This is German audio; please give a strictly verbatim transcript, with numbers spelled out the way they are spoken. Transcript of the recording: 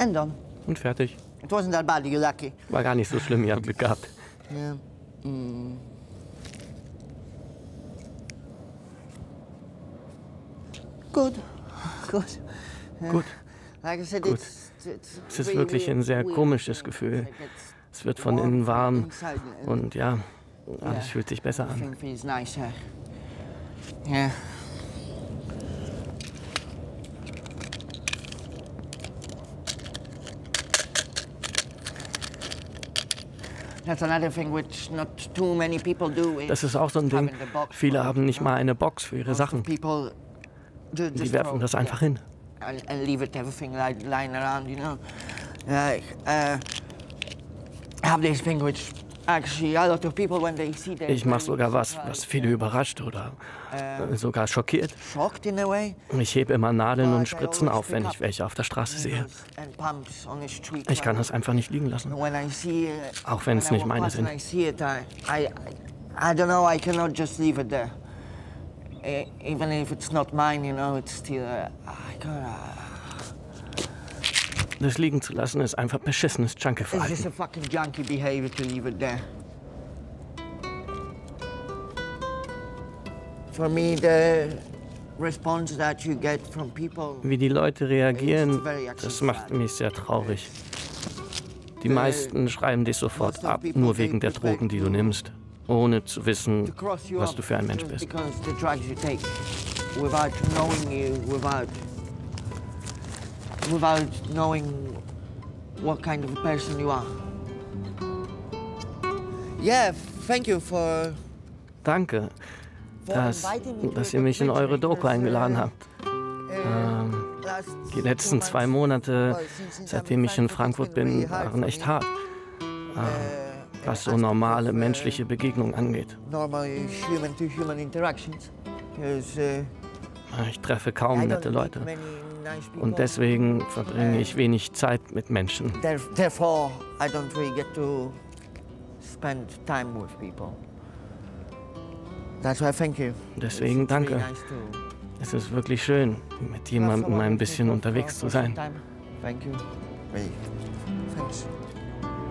And done. Und fertig. It wasn't that bad, you're lucky. War gar nicht so schlimm, ihr habt Glück gehabt. Yeah. Mm. Good. Good. Yeah. Gut. Like I said, Gut. it's, it's Es ist really wirklich ein sehr weird. komisches Gefühl. Es wird von innen warm und ja, alles fühlt sich besser an. Everything feels nicer. Yeah. That's another thing which not too many people do. Das ist auch so ein Ding. Viele haben nicht mal eine Box für ihre Sachen. People ju- Die just werfen throw- das einfach hin. and, and leave it everything like lying around, you know. Like, uh, I have this thing which actually a lot of people when they see that Ich mache sogar was, was viele überrascht oder äh, sogar schockiert. shocked in a way. Ich hebe immer Nadeln und Spritzen auf, wenn ich welche auf der Straße sehe. And pumps on the street. Ich kann das einfach nicht liegen lassen. When I see it, Auch wenn es when I nicht walk meine past and sind. I see it, I, I, I don't know. I cannot just leave it there. Eh, Even if it's not mine, you know, it's still. Uh, I gotta. Das liegen zu lassen ist einfach beschissenes It's just Junkie-Verhalten. a fucking junkie behavior to leave it there. For me, the response that you get from people. Wie die Leute reagieren, das macht mich sehr traurig. Die meisten schreiben dich sofort ab, nur wegen der Drogen, die du nimmst, ohne zu wissen, to cross you was up du für ein Mensch just bist. Because the drugs you take, without knowing you, without, without knowing what kind of a person you are. Yeah, thank you for. Danke, for dass, inviting me to dass your ihr mich in eure documentary, Doku eingeladen because, habt. uh, Ähm, last Die letzten two zwei months, Monate, well, since- since seitdem I'm ich in Frankfurt it's been bin, really hard waren for echt me, hart, uh, was so aspect normale of, uh, menschliche Begegnungen angeht. normal human-to-human interactions. Because, uh, Ich treffe kaum I nette don't Leute. meet many nice people. Und deswegen verbringe ich wenig Zeit mit Menschen. There- Therefore, I don't really get to spend time with people. That's why thank you. Deswegen It's really danke. nice to Es ist wirklich schön, mit have jemandem someone ein with me bisschen for- unterwegs for zu some sein. time. Thank you. Really. Thanks.